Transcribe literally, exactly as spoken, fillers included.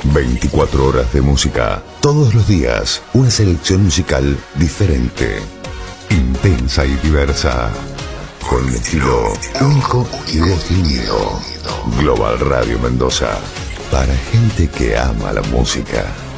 veinticuatro horas de música, todos los días, una selección musical diferente, intensa y diversa, con un estilo único y definido. Global Radio Mendoza, para gente que ama la música.